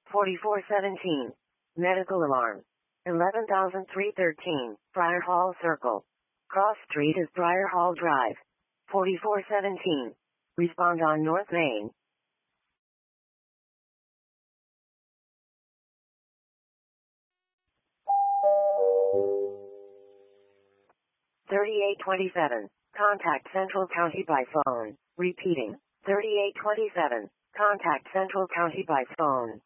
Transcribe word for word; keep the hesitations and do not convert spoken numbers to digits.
forty-four seventeen. Medical alarm. eleven thousand three hundred thirteen. Briar Hall Circle. Cross Street is Briar Hall Drive. forty-four seventeen. Respond on North Main. thirty-eight twenty-seven. Contact Central County by phone. Repeating. thirty-eight twenty-seven. Contact Central County by phone.